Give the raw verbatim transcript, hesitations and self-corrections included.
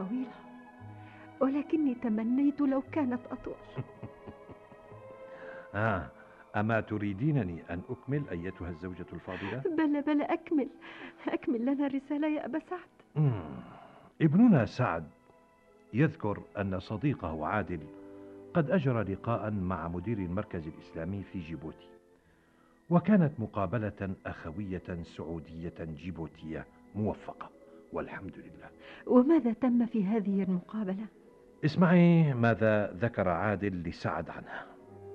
طويلة، ولكني تمنيت لو كانت أطول. آه أما تريدينني أن أكمل أيتها الزوجة الفاضلة؟ بلى بلى، أكمل أكمل لنا الرسالة يا أبا سعد. مم. ابننا سعد يذكر أن صديقه عادل قد أجرى لقاء مع مدير المركز الإسلامي في جيبوتي، وكانت مقابلة أخوية سعودية جيبوتية موفقة والحمد لله. وماذا تم في هذه المقابلة؟ اسمعي ماذا ذكر عادل لسعد عنها.